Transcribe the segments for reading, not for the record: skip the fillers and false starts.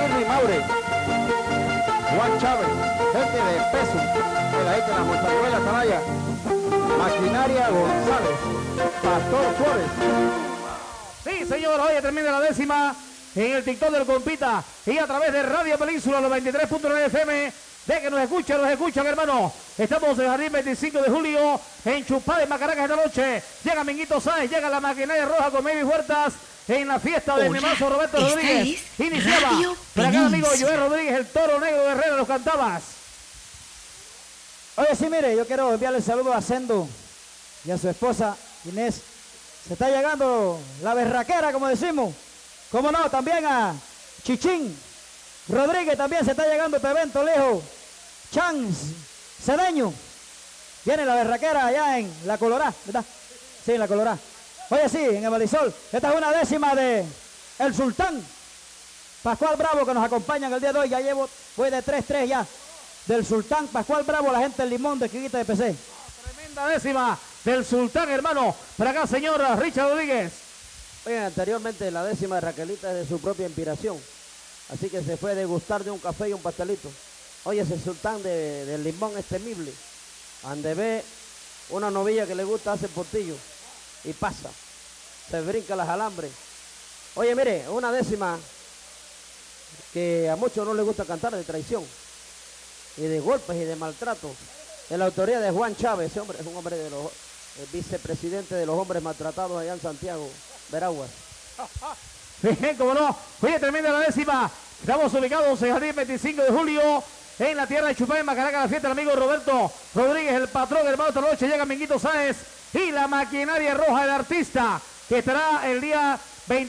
Henry Maure, Juan Chávez, gente de peso, de la gente de la Montañuela Atalaya, Maquinaria González, Pastor Flores. Sí, señor, hoy termina la décima en el TikTok del Compita y a través de Radio Península 93.9 FM. De que nos escuchan, hermano. Estamos en Jardín 25 de julio, en Chupá de Macaracas esta noche. Llega Minguito Sáenz, llega la Maquinaria Roja con Maybe Huertas en la fiesta de mi hermano Roberto Rodríguez. Iniciaba para acá, amigo Joel Rodríguez, el Toro Negro de Herrera, los cantabas. Oye, sí, mire, yo quiero enviarle saludos a Sendo y a su esposa Inés. Se está llegando la berraquera, como decimos. Como no, también a Chichín Rodríguez, también se está llegando este evento lejos. Chans Cedeño. Viene la berraquera allá en La Colorá, ¿verdad? Sí, en La Colorá. Oye, sí, en el Balisol. Esta es una décima de El Sultán Pascual Bravo, que nos acompaña en el día de hoy. Ya voy de 3-3 ya. Del Sultán Pascual Bravo, la gente del Limón de Quiquita de PC. Tremenda décima del Sultán, hermano. Para acá, señora Richard Rodríguez. Oye, anteriormente la décima de Raquelita es de su propia inspiración. Así que se fue a degustar de un café y un pastelito. Oye, ese Sultán del Limón es temible. Ande ve una novilla que le gusta hace portillo y pasa. Se brinca las alambres. Oye, mire, una décima que a muchos no les gusta cantar, de traición y de golpes y de maltrato. En la autoría de Juan Chávez, ese hombre es un hombre de los vicepresidente de los hombres maltratados allá en Santiago, Veraguas. Bien, como no. Oye, tremenda la décima. Estamos ubicados en Jardín 25 de julio, en la tierra de Chupá, en Macaracas, la fiesta del amigo Roberto Rodríguez, el patrón, hermano. Esta noche llega Minguito Sáenz y la Maquinaria Roja, el artista, que estará el día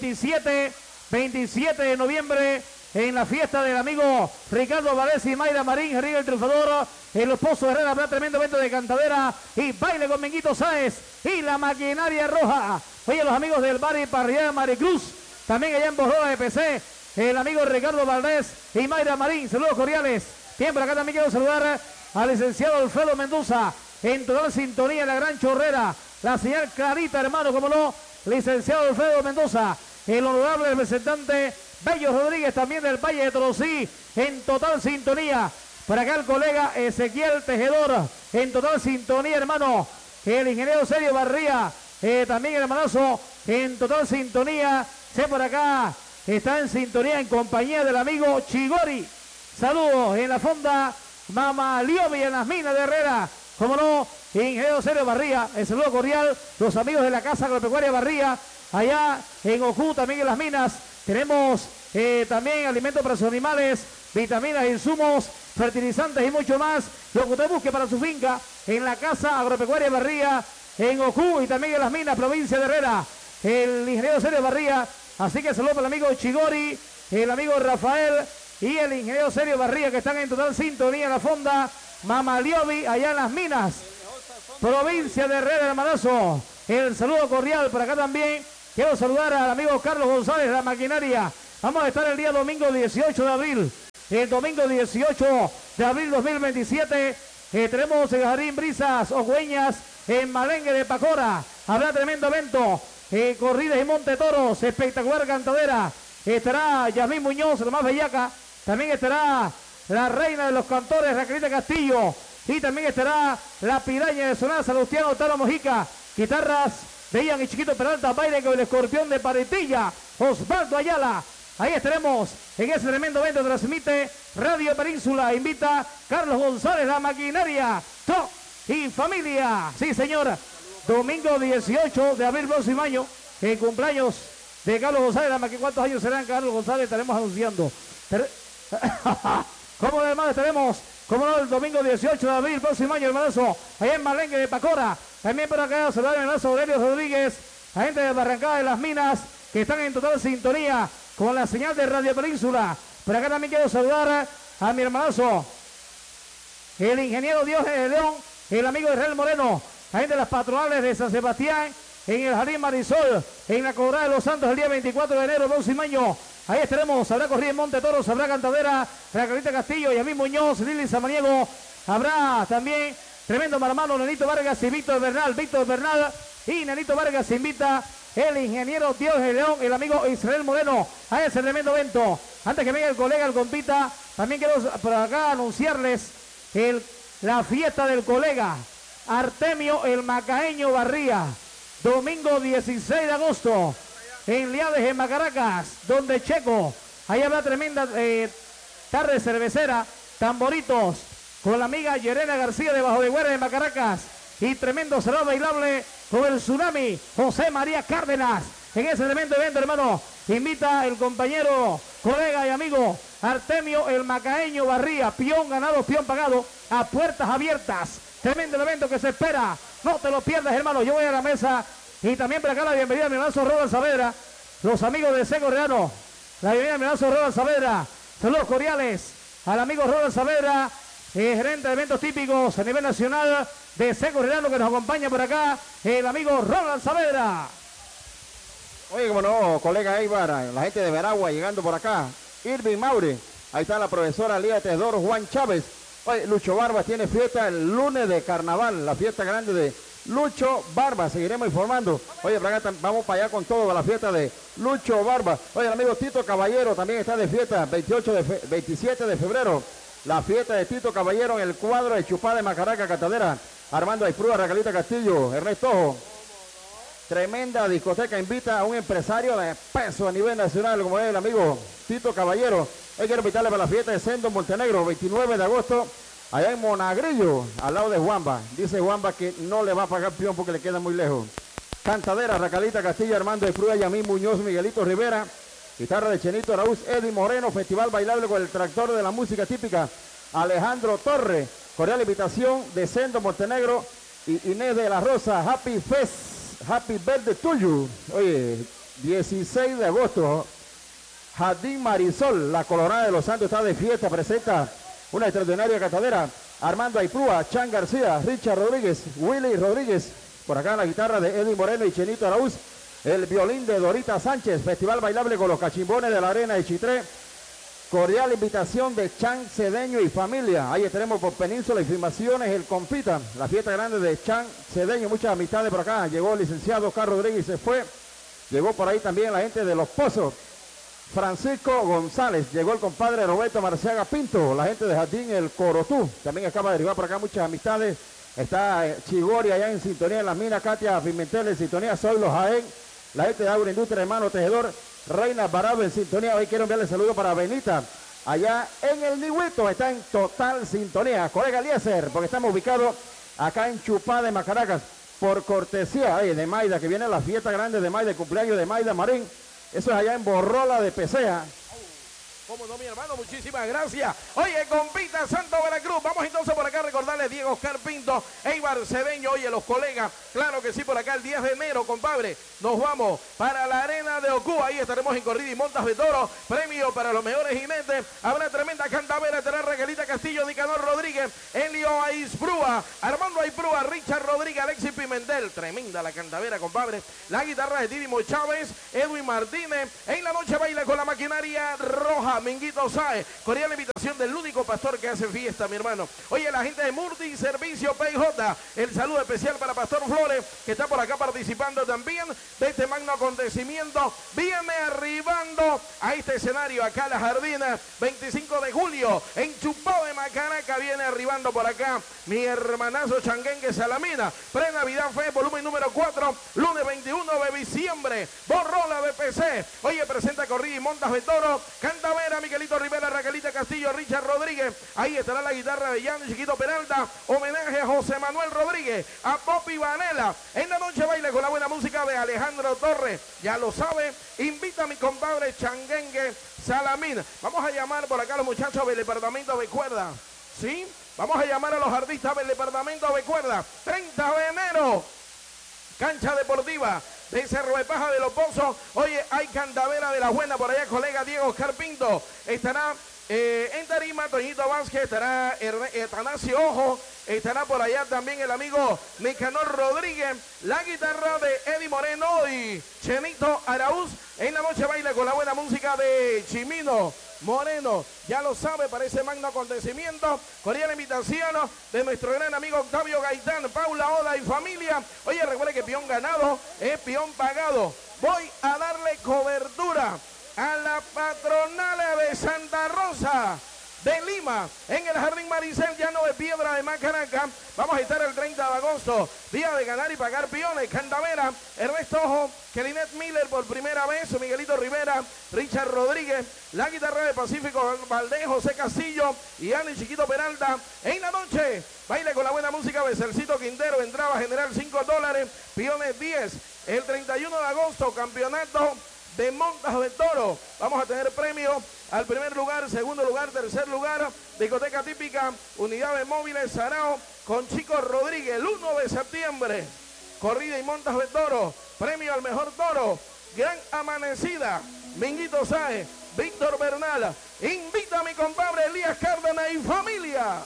27 de noviembre en la fiesta del amigo Ricardo Valdés y Mayra Marín, Riga el Triunfador, en Los Pozos Herrera. Habrá tremendo evento de cantadera y baile con Minguito Sáenz y la Maquinaria Roja. Oye, los amigos del bar y parrillada Maricruz, también allá en Borrola de PC, el amigo Ricardo Valdés y Mayra Marín, saludos cordiales. Bien, por acá también quiero saludar al licenciado Alfredo Mendoza, en total sintonía en la Gran Chorrera, la señal clarita, hermano, como no, licenciado Alfredo Mendoza, el honorable representante Bello Rodríguez, también del Valle de Torosí, en total sintonía. Por acá el colega Ezequiel Tejedor, en total sintonía, hermano, el ingeniero Sergio Barría, también el hermanazo, en total sintonía. Sé por acá, está en sintonía en compañía del amigo Chigori. Saludos en la fonda Mama Liobi, en las minas de Herrera. Como no, ingeniero Sergio Barría, el saludo cordial. Los amigos de la Casa Agropecuaria Barría, allá en Ojú, también en las minas. Tenemos también alimentos para sus animales, vitaminas, insumos, fertilizantes y mucho más. Lo que usted busque para su finca, en la Casa Agropecuaria Barría, en Ojú y también en las minas, provincia de Herrera. El ingeniero Sergio Barría. Así que saludos para el amigo Chigori, el amigo Rafael y el ingeniero Sergio Barría, que están en total sintonía en la fonda Mamaliobi, allá en las minas, provincia de Herrera, hermanazo. El saludo cordial por acá también. Quiero saludar al amigo Carlos González, la Maquinaria. Vamos a estar el día domingo 18 de abril. El domingo 18 de abril 2027. Tenemos en Jardín Brisas, Ogüeñas, en Malengue de Pacora. Habrá tremendo evento. Corridas y Monte Toros, espectacular cantadera. Estará Yasmín Muñoz, la más bellaca. También estará la reina de los cantores, Raquelita Castillo. Y también estará la piraña de Sonada, Salustiano Talo Mojica. Guitarras de Ian y Chiquito Peralta, baile con el escorpión de Paritilla, Osvaldo Ayala. Ahí estaremos en ese tremendo evento. Transmite Radio Península. Invita Carlos González, la Maquinaria. Y familia. Sí, señora. Domingo 18 de abril próximo año, en cumpleaños de Carlos González. ¿Cuántos años serán Carlos González? Estaremos anunciando. ¿Cómo hermano? Estaremos, como no, el domingo 18 de abril próximo año, hermanazo, allá en Malengue de Pacora. También por acá saludar al hermanazo Aurelio Rodríguez, la gente de Barrancada de las Minas, que están en total sintonía con la señal de Radio Península. Por acá también quiero saludar a mi hermanazo, el ingeniero Diógenes de León, el amigo Israel Moreno, la gente de las patronales de San Sebastián, en el Jardín Marisol, en la Corrada de los Santos, el día 24 de enero próximo año. Ahí estaremos, habrá corrida en Monte Toros, habrá cantadera, Raquelita Castillo, Yamín Muñoz, Lili Samaniego. Habrá también tremendo marmano, Nenito Vargas y Víctor Bernal. Víctor Bernal y Nenito Vargas invita el ingeniero Dios de León, el amigo Israel Moreno, a ese tremendo evento. Antes que venga el colega, el compita, también quiero por acá anunciarles la fiesta del colega Artemio el Macaeño Barría, domingo 16 de agosto, en Liades, en Macaracas, donde Checo, ahí habrá tremenda tarde cervecera, tamboritos, con la amiga Yerena García de Bajo de Guerra de Macaracas, y tremendo salón bailable con el Tsunami José María Cárdenas. En ese tremendo evento, hermano, invita el compañero, colega y amigo Artemio el Macaeño Barría, peón ganado, peón pagado, a puertas abiertas. Tremendo evento que se espera, no te lo pierdas, hermano. Yo voy a la mesa y también por acá la bienvenida a mi hermano Robert Saavedra, los amigos de Seco Reano, la bienvenida a mi hermano Robert Saavedra, saludos cordiales al amigo Robert Saavedra, gerente de eventos típicos a nivel nacional de Seco Reano, que nos acompaña por acá, el amigo Roland Saavedra. Oye, como no, colega Eibar, la gente de Veragua llegando por acá, Irving Maure, ahí está la profesora Lía Teodoro Juan Chávez. Oye, Lucho Barba tiene fiesta el lunes de carnaval, la fiesta grande de Lucho Barba, seguiremos informando. Oye, vamos para allá con todo, a la fiesta de Lucho Barba. Oye, el amigo Tito Caballero también está de fiesta, 27 de febrero, la fiesta de Tito Caballero en el cuadro de Chupá de Macaraca, Catadera, Armando Aiprúa, Raquelita Castillo, Ernesto Ojo. Tremenda discoteca, invita a un empresario de peso a nivel nacional, como es el amigo Tito Caballero. Hoy quiero invitarle para la fiesta de Sendo Montenegro, 29 de agosto, allá en Monagrillo, al lado de Juanba. Dice Juanba que no le va a pagar peón porque le queda muy lejos. Cantadera, Racalita Castillo, Armando de Fruya, Yamín Muñoz, Miguelito Rivera, guitarra de Chenito Araúz, Eddie Moreno, festival bailable con el tractor de la música típica, Alejandro Torre, cordial invitación de Sendo Montenegro y Inés de la Rosa, Happy Fest. Happy Birthday to you. Oye, 16 de agosto, Jardín Marisol, la Colorada de los Santos está de fiesta, presenta una extraordinaria catadera. Armando Aiprúa, Chan García, Richard Rodríguez, Willy Rodríguez, por acá la guitarra de Eddie Moreno y Chenito Araúz, el violín de Dorita Sánchez, festival bailable con los cachimbones de la arena de Chitré. Cordial invitación de Chan Cedeño y familia. Ahí estaremos por Península y Filmaciones, el Compita, la fiesta grande de Chan Cedeño. Muchas amistades por acá. Llegó el licenciado Oscar Rodríguez y se fue. Llegó por ahí también la gente de Los Pozos. Francisco González. Llegó el compadre Roberto Marciaga Pinto. La gente de Jardín El Corotú. También acaba de arribar por acá muchas amistades. Está Chigori allá en sintonía en las minas. Katia Pimentel en sintonía. Soy los Jaén. La gente de Agroindustria, hermano Tejedor. Reina Barado en sintonía. Hoy quiero enviarle saludos para Benita. Allá en el Nihuito está en total sintonía. Colega Eliezer, porque estamos ubicados acá en Chupá de Macaracas. Por cortesía de Maida, que viene la fiesta grande de Maida, el cumpleaños de Maida Marín. Eso es allá en Borrola de Pesea. ¿Cómo no, mi hermano? Muchísimas gracias. Oye, compita Santo Veracruz. Vamos entonces por acá a recordarle Diego Oscar Pinto, Eibar Cedeño. Oye, los colegas, claro que sí, por acá el 10 de enero, compadre. Nos vamos para la arena de Ocú. Ahí estaremos en corrida y montas de toro. Premio para los mejores jinetes. Habrá tremenda cantavera. Estará Raquelita Castillo, Nicanor Rodríguez, Elio Aiprúa, Armando Aiprúa, Richard Rodríguez, Alexis Pimentel. Tremenda la cantavera, compadre. La guitarra de Didimo Chávez, Edwin Martínez. En la noche baila con la maquinaria roja. Minguito Sae, cordial invitación del único pastor que hace fiesta, mi hermano. Oye, la gente de Murti Servicio PJ, el saludo especial para Pastor Flores, que está por acá participando también de este magno acontecimiento. Viene arribando a este escenario, acá a la Jardina, 25 de julio, en Chupó de Macaraca, viene arribando por acá mi hermanazo Changuengue Salamina. Pre-Navidad Fe, volumen número 4, lunes 21 de diciembre, Borrola de PC. Oye, presenta corrida y montas de toro, cantavera, Miguelito Rivera, Raquelita Castillo, Richard Rodríguez. Ahí estará la guitarra de Jan Chiquito Peralta. Homenaje a José Manuel Rodríguez, a Popi Vanela. En la noche baile con la buena música de Alejandro Torres. Ya lo sabe, invita a mi compadre Changuengue Salamín. Vamos a llamar por acá a los muchachos del departamento de cuerda. ¿Sí? Vamos a llamar a los artistas del departamento de cuerda. 30 de enero. Cancha deportiva de Cerro de Paja de los Pozos. Oye, hay cantavera de la buena por allá, colega Diego Oscar Pinto. Estará en tarima Toñito Vázquez, estará Atanasio Ojo, estará por allá también el amigo Nicanor Rodríguez, la guitarra de Eddie Moreno y Chenito Araúz. En la noche baila con la buena música de Chimino Moreno. Ya lo sabe, para ese magno acontecimiento. Cordial invitación de nuestro gran amigo Octavio Gaitán, Paula Oda y familia. Oye, recuerde que peón ganado es peón pagado. Voy a darle cobertura a la patronal de Santa Rosa de Lima, en el Jardín Maricel, Llano de Piedra de Macaraca. Vamos a estar el 30 de agosto, día de ganar y pagar peones. Candavera, Ernesto Ojo, Kelinet Miller por primera vez, Miguelito Rivera, Richard Rodríguez, la guitarra de Pacífico Valdés, José Castillo y Ani Chiquito Peralta. En la noche, baile con la buena música, Becercito Quintero, entrada general $5, peones 10. El 31 de agosto, campeonato de Montas de Toro. Vamos a tener premio al primer lugar, segundo lugar, tercer lugar, discoteca típica, unidades móviles, Sarao, con Chico Rodríguez, el 1 de septiembre, corrida y Montas de Toro, premio al mejor toro, gran amanecida, Minguito Sáez, Víctor Bernal, invita a mi compadre Elías Cárdenas y familia.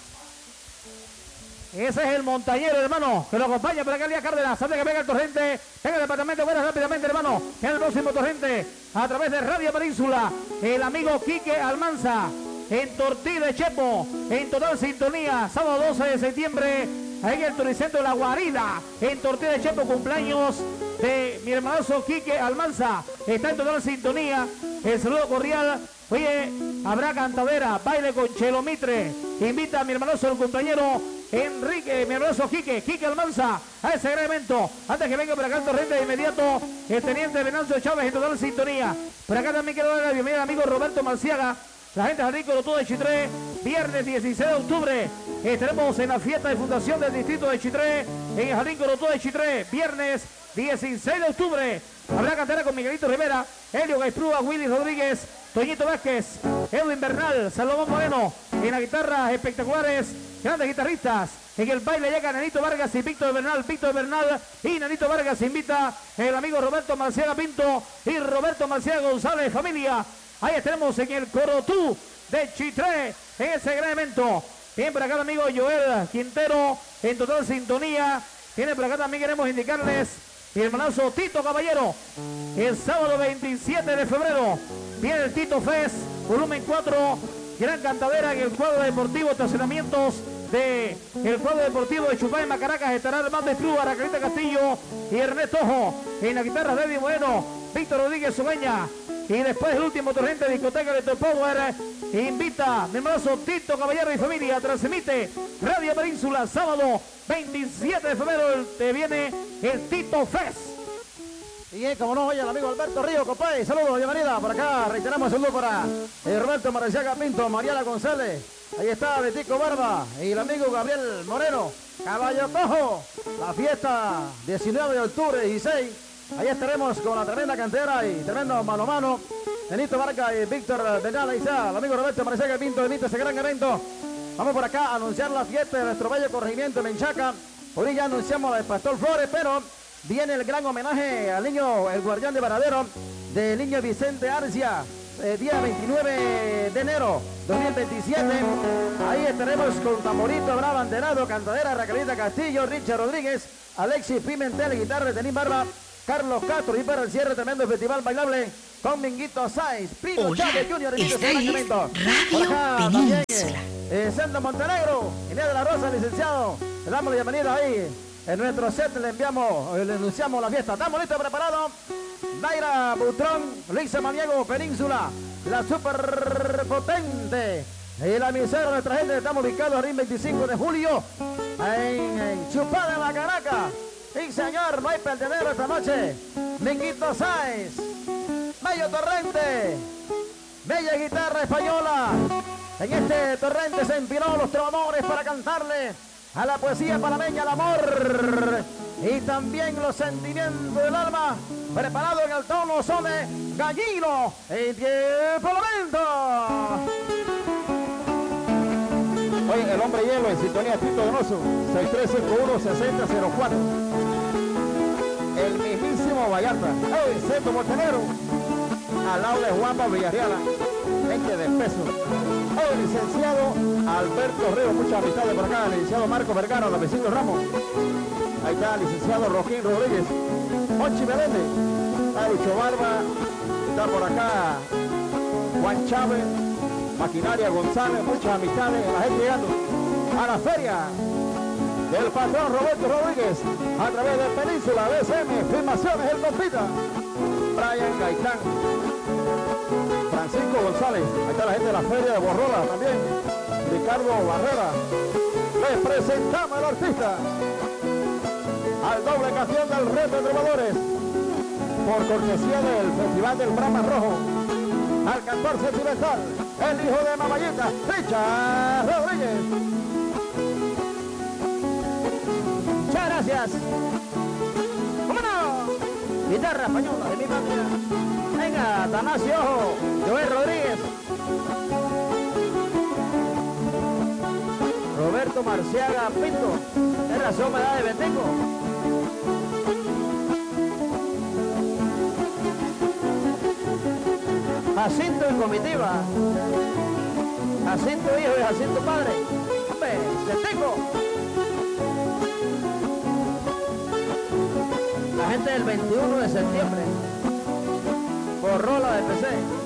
Ese es el montañero, hermano, que lo acompaña por acá Elías Cárdenas. Antes que venga el torrente, venga el departamento, buenas rápidamente, hermano. En el próximo torrente, a través de Radio Península, el amigo Quique Almanza, en Tortí de Chepo, en total sintonía, sábado 12 de septiembre, ahí en el Turicentro La Guarida, en Tortí de Chepo, cumpleaños de mi hermanazo Quique Almanza, está en total sintonía. El saludo cordial. Oye, habrá cantadera, baile con Chelo Mitre. Invita a mi hermanoso, el compañero Enrique, mi hermanoso Quique Almanza, a ese gran evento. Antes que venga por acá el torrente de inmediato, el teniente Venancio Chávez en total sintonía. Por acá también quiero dar la bienvenida al amigo Roberto Marciaga, la gente de Jardín Corotú de Chitré. Viernes 16 de octubre estaremos en la fiesta de fundación del distrito de Chitré, en el Jardín Corotú de Chitré. Viernes 16 de octubre. Habrá cantera con Miguelito Rivera, Helio Gaiprúa, Willy Rodríguez, Toñito Vázquez, Edwin Bernal, Salomón Moreno. En las guitarras espectaculares, grandes guitarristas. En el baile llega Nanito Vargas y Víctor Bernal y Nanito Vargas invita el amigo Roberto Marciaga Pinto y Roberto Marciaga González, familia. Ahí estaremos en el Corotú de Chitré, en ese gran evento. Bien por acá el amigo Joel Quintero, en total sintonía. Viene por acá también, queremos indicarles mi hermanazo Tito Caballero. El sábado 27 de febrero viene el Tito Fest, volumen 4, gran cantadera en el cuadro deportivo, estacionamientos de el cuadro deportivo de Chupay Macaracas. Estará Armando Club, Araquelita Castillo y Ernesto Ojo. En la guitarra David Moreno, Víctor Rodríguez Subeña. Y después el último torrente de discoteca de Top Power. Invita mi hermanazo Tito Caballero y familia. Transmite Radio Península, sábado 27 de febrero. Te viene el Tito Fest. Y como no, oye, el amigo Alberto Río, compadre, saludos, bienvenida. Por acá reiteramos el saludo para Roberto Marciaga Pinto, Mariana González. Ahí está Betico Barba y el amigo Gabriel Moreno. Caballo Cojo, la fiesta 19 de octubre, 16. Ahí estaremos con la tremenda cantera y tremendo mano a mano. Benito Vargas y Víctor Bernal, ahí está el amigo Roberto Marciaga Pinto, invita ese gran evento. Vamos por acá a anunciar la fiesta de nuestro bello corregimiento Menchaca. Hoy ya anunciamos la de Pastor Flores, pero viene el gran homenaje al niño, el guardián de Varadero, del niño Vicente Arcia, día 29 de enero 2027. Ahí estaremos con Tamborito, Bravo Banderado, Cantadera, Raquelita Castillo, Richard Rodríguez, Alexis Pimentel, guitarra de Tenín Barba, Carlos Castro, y para el cierre tremendo festival bailable con Minguito Sáenz, Primo Chávez Junior. Esta es Radio también, Península. Sandro Montenegro, Inés de la Rosa, licenciado. Le damos la bienvenida ahí. En nuestro set le anunciamos la fiesta. Estamos listos, preparados. Daira Butrón, Luisa Maniego, Península, la super potente. Y la emisora de nuestra gente, estamos ubicados el 25 de julio en Chupada de Macaraca. Sí, señor, no hay perdedero esta noche. Minguito Sáenz, Bello Torrente, bella guitarra española. En este torrente se inspiró los trovadores para cantarle a la poesía panameña, el amor y también los sentimientos del alma. Preparado en el tono son de Gallino en tiempo momento. Oye, el hombre hielo en sintonía, Tito Donoso, 6351-6004. El mismísimo Vallarta, el Centro Montenegro, al lado de Juanpa Villarreal, gente de peso. El licenciado Alberto Río, muchas amistades por acá, el licenciado Marco Vergara, la vecino Ramos. Ahí está el licenciado Roquín Rodríguez, Ochi Meléndez, está Lucho Barba, está por acá Juan Chávez, Maquinaria González, muchas amistades, la gente llegando a la feria del patrón Roberto Rodríguez a través de Península BCM, Filmaciones, el compita. Brian Gaitán, Francisco González, ahí está la gente de la feria de Borrola también, Ricardo Barrera. Les presentamos al artista, al doble campeón del reto de trovadores, por cortesía del Festival del Brahma Rojo, al cantor sentimental, el hijo de Mamayita, Richard Rodríguez. Muchas gracias. ¿Cómo no? Guitarra española de mi patria. Venga, Atanasio Ojo, Joel Rodríguez. Roberto Marciaga Pinto. Es razón, me da de Benteco. Jacinto en comitiva. Jacinto hijo y Jacinto padre. Hombre, Benteco. La gente del 21 de septiembre. Borrola de PC.